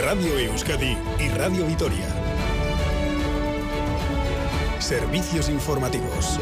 Radio Euskadi y Radio Vitoria. Servicios informativos.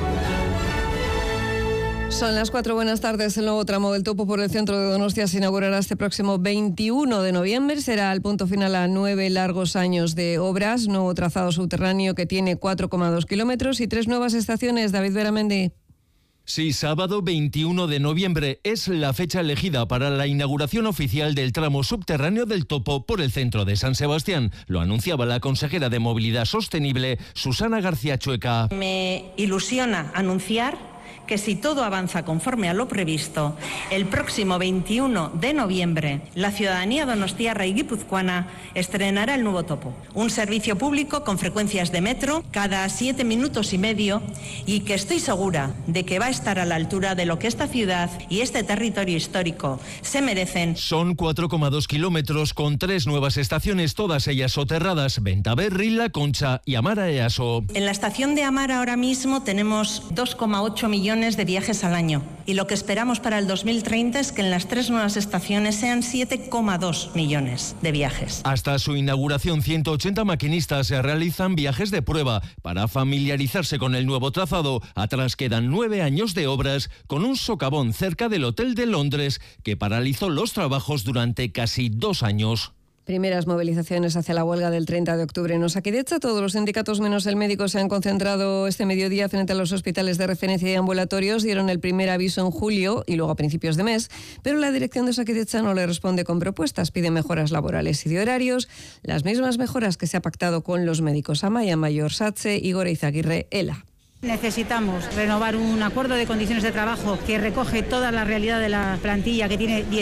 Son las 4, buenas tardes. El nuevo tramo del Topo por el centro de Donostia se inaugurará este próximo 21 de noviembre. Será el punto final a 9 largos años de obras. Nuevo trazado subterráneo que tiene 4,2 kilómetros y 3 nuevas estaciones. David Beramendi. Sí, sábado 21 de noviembre es la fecha elegida para la inauguración oficial del tramo subterráneo del Topo por el centro de San Sebastián. Lo anunciaba la consejera de Movilidad Sostenible, Susana García Chueca. Me ilusiona anunciar que si todo avanza conforme a lo previsto, el próximo 21 de noviembre la ciudadanía donostiarra y guipuzcoana estrenará el nuevo Topo, un servicio público con frecuencias de metro cada 7 minutos y medio y que estoy segura de que va a estar a la altura de lo que esta ciudad y este territorio histórico se merecen. Son 4,2 kilómetros con 3 nuevas estaciones, todas ellas soterradas: Bentaberri, La Concha y Amara Easo. En la estación de Amara ahora mismo tenemos 2,8 millones de viajes al año y lo que esperamos para el 2030 es que en las 3 nuevas estaciones sean 7,2 millones de viajes. Hasta su inauguración, 180 maquinistas realizan viajes de prueba para familiarizarse con el nuevo trazado. Atrás quedan 9 años de obras con un socavón cerca del Hotel de Londres que paralizó los trabajos durante casi 2 años. Primeras movilizaciones hacia la huelga del 30 de octubre en Osakidetza. Todos los sindicatos menos el médico se han concentrado este mediodía frente a los hospitales de referencia y ambulatorios. Dieron el primer aviso en julio y luego a principios de mes, pero la dirección de Osakidetza no le responde con propuestas. Pide mejoras laborales y de horarios, las mismas mejoras que se ha pactado con los médicos Amaya Mayor Satse y Igor Izaguirre ELA. Necesitamos renovar un acuerdo de condiciones de trabajo que recoge toda la realidad de la plantilla, que tiene